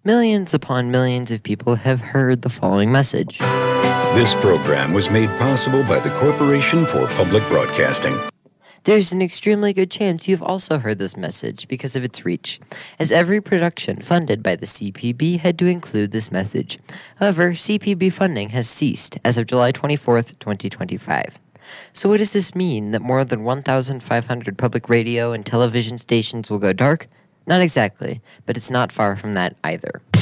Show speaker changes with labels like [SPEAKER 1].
[SPEAKER 1] millions upon millions of people have heard the following message.
[SPEAKER 2] This program was made possible by the Corporation for Public Broadcasting.
[SPEAKER 1] There's an extremely good chance you've also heard this message because of its reach, as every production funded by the CPB had to include this message. However, CPB funding has ceased as of July 24th, 2025. So what does this mean, that more than 1,500 public radio and television stations will go dark? Not exactly, but it's not far from that either.